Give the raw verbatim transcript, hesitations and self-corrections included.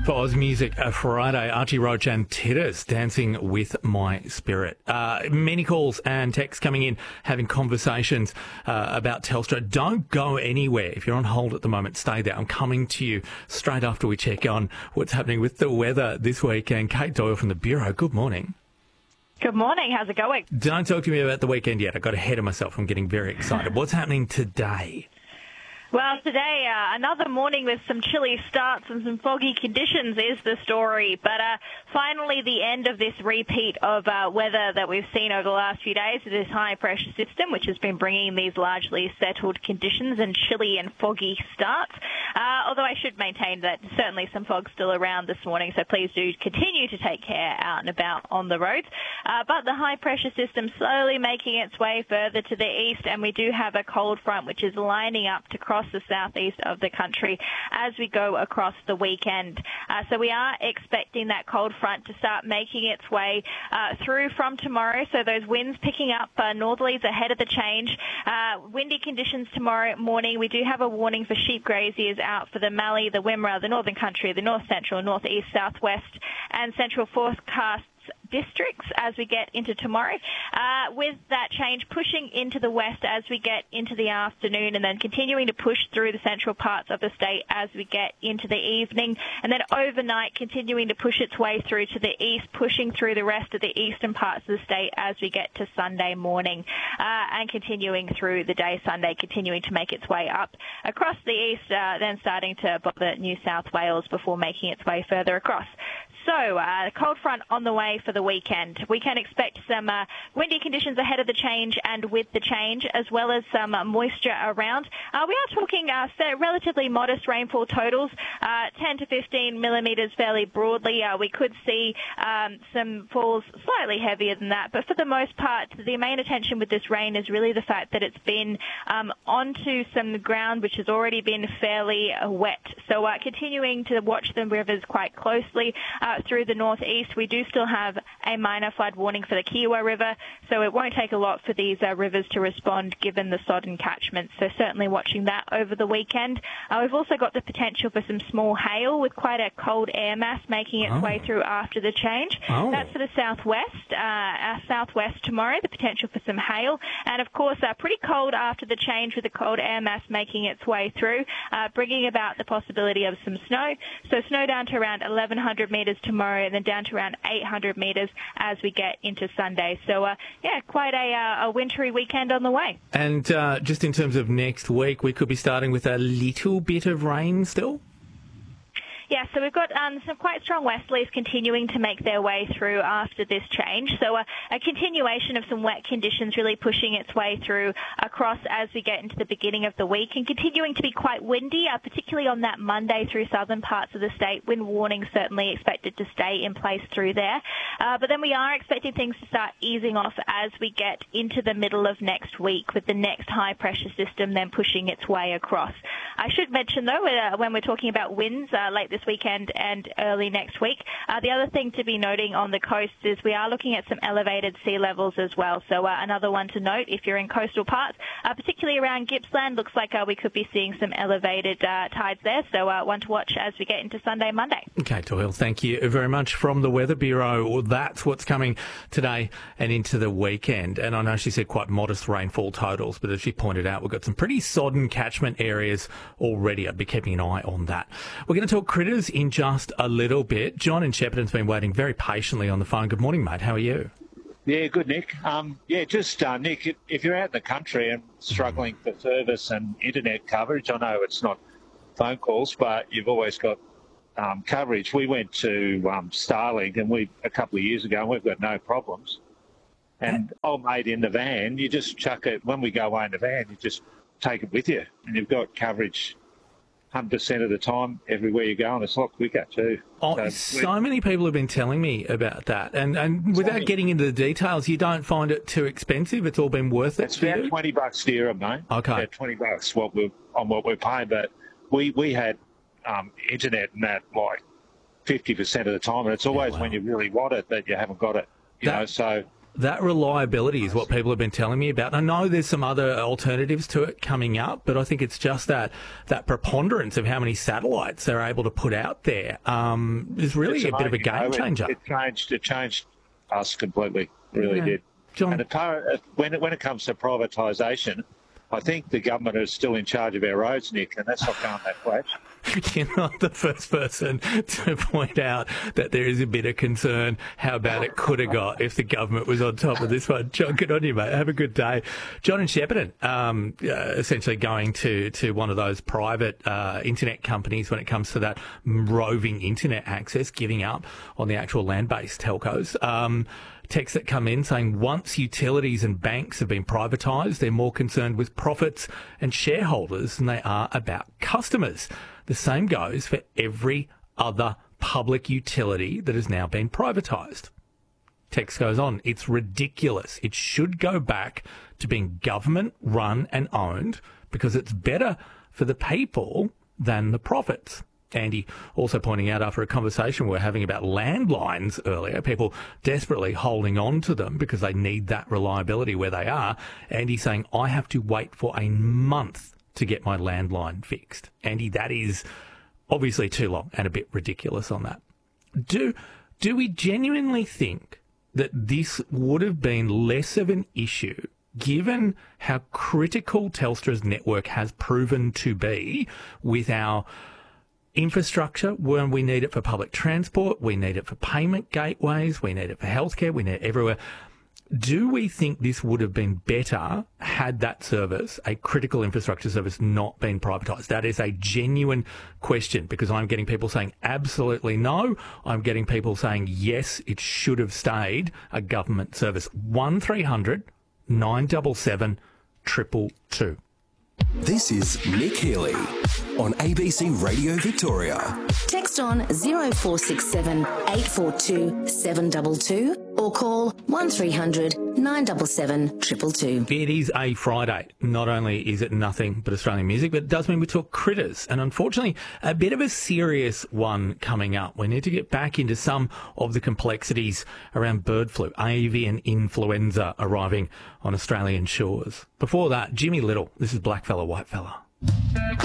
For Oz Music uh, Friday, Archie Roach and Titters dancing with my spirit. Uh, many calls and texts coming in, having conversations uh, about Telstra. Don't go anywhere. If you're on hold at the moment, stay there. I'm coming to you straight after we check on what's happening with the weather this weekend. Kate Doyle from the Bureau, good morning. Good morning. How's it going? Don't talk to me about the weekend yet. I got ahead of myself. I'm getting very excited. What's happening today? Well, today, uh, another morning with some chilly starts and some foggy conditions is the story. But uh, finally, the end of this repeat of uh, weather that we've seen over the last few days with this high-pressure system, which has been bringing these largely settled conditions and chilly and foggy starts. Uh, although I should maintain that certainly some fog still around this morning, so please do continue to take care out and about on the roads. Uh, but the high-pressure system slowly making its way further to the east, and we do have a cold front which is lining up to cross the southeast of the country as we go across the weekend. Uh, so we are expecting that cold front to start making its way uh, through from tomorrow. So those winds picking up uh, northerlies ahead of the change. Uh, windy conditions tomorrow morning. We do have a warning for sheep graziers out for the Mallee, the Wimmera, the Northern Country, the North Central, North East, Southwest and Central forecasts districts as we get into tomorrow, uh, with that change pushing into the west as we get into the afternoon, and then continuing to push through the central parts of the state as we get into the evening, and then overnight continuing to push its way through to the east, pushing through the rest of the eastern parts of the state as we get to Sunday morning, uh, and continuing through the day Sunday, continuing to make its way up across the east, uh, then starting to bother New South Wales before making its way further across. So, uh, cold front on the way for the weekend. We can expect some uh, windy conditions ahead of the change and with the change, as well as some uh, moisture around. Uh, we are talking uh, relatively modest rainfall totals, uh, ten to fifteen millimetres fairly broadly. Uh, we could see um, some falls slightly heavier than that, but for the most part, the main attention with this rain is really the fact that it's been um, onto some ground which has already been fairly uh, wet. So, uh, continuing to watch the rivers quite closely. Uh, through the northeast, we do still have a minor flood warning for the Kiewa River, so it won't take a lot for these uh, rivers to respond given the sodden catchments. So certainly watching that over the weekend. Uh, we've also got the potential for some small hail with quite a cold air mass making its oh. way through after the change. Oh. That's for the southwest. Uh, our southwest tomorrow, the potential for some hail. And of course, uh, pretty cold after the change with the cold air mass making its way through, uh, bringing about the possibility of some snow. So snow down to around eleven hundred metres tomorrow, and then down to around eight hundred metres as we get into Sunday. So, uh, yeah, quite a, uh, a wintry weekend on the way. And uh, just in terms of next week, we could be starting with a little bit of rain still? Yeah, so we've got um, some quite strong westerlies continuing to make their way through after this change. So uh, a continuation of some wet conditions really pushing its way through across as we get into the beginning of the week, and continuing to be quite windy, uh, particularly on that Monday through southern parts of the state. Wind warning certainly expected to stay in place through there. Uh, but then we are expecting things to start easing off as we get into the middle of next week, with the next high-pressure system then pushing its way across. I should mention, though, uh, when we're talking about winds uh, late this weekend and early next week. Uh, the other thing to be noting on the coast is we are looking at some elevated sea levels as well. So uh, another one to note if you're in coastal parts, uh, particularly around Gippsland, looks like uh, we could be seeing some elevated uh, tides there. So uh, one to watch as we get into Sunday, Monday. Okay, Doyle, thank you very much from the Weather Bureau. Well, that's what's coming today and into the weekend. And I know she said quite modest rainfall totals, but as she pointed out, we've got some pretty sodden catchment areas already. I'd be keeping an eye on that. We're going to talk critters in just a little bit. John in Shepparton's been waiting very patiently on the phone. Good morning, mate. How are you? Yeah, good, Nick. Um, yeah, just, uh, Nick, if you're out in the country and struggling for service and internet coverage, I know it's not phone calls, but you've always got um, coverage. We went to um, Starlink and we a couple of years ago, and we've got no problems. And old mate in the van, you just chuck it, when we go away in the van, you just take it with you, and you've got coverage one hundred percent of the time everywhere you go, and it's a lot quicker too. Oh, so, so many people have been telling me about that, and and without getting into the details, you don't find it too expensive. It's all been worth it. It's about twenty bucks dirham, mate. Okay, about twenty bucks what we on what we're paying, but we we had um, internet and that like fifty percent of the time, and it's always yeah, wow. when you really want it that you haven't got it. You that, know, so That reliability is what people have been telling me about. I know there's some other alternatives to it coming up, but I think it's just that that preponderance of how many satellites they're able to put out there um, is really It's a bit of a amazing, game though. changer. It, it changed. It changed us completely. Really Yeah. did. John, And it, when it, when it comes to privatisation, I think the government is still in charge of our roads, Nick, and that's not going that flash. you're not the first person to point out that there is a bit of concern how bad it could have got if the government was on top of this one. John, good on you, mate. Have a good day. John and Shepparton, um, uh, essentially going to, to one of those private uh, internet companies when it comes to that roving internet access, giving up on the actual land-based telcos. Um, Texts that come in saying once utilities and banks have been privatised, they're more concerned with profits and shareholders than they are about customers. The same goes for every other public utility that has now been privatised. Text goes on, it's ridiculous. It should go back to being government run and owned because it's better for the people than the profits. Andy also pointing out after a conversation we were having about landlines earlier, people desperately holding on to them because they need that reliability where they are. Andy saying, I have to wait for a month to get my landline fixed. Andy, that is obviously too long and a bit ridiculous on that. Do, do we genuinely think that this would have been less of an issue given how critical Telstra's network has proven to be with our infrastructure when we need it for public transport, we need it for payment gateways, we need it for healthcare, we need it everywhere. Do we think this would have been better had that service, a critical infrastructure service, not been privatised? That is a genuine question because I'm getting people saying absolutely no. I'm getting people saying yes, it should have stayed a government service. one three hundred nine seven seven two two two. This is Nick Healy on A B C Radio Victoria. Text on zero four six seven eight four two seven two two or call one three hundred nine seven seven two two two. It is a Friday. Not only is it nothing but Australian music, but it does mean we talk critters. And unfortunately, a bit of a serious one coming up. We need to get back into some of the complexities around bird flu, avian influenza arriving on Australian shores. Before that, Jimmy Little. This is Black Fella, White Fella.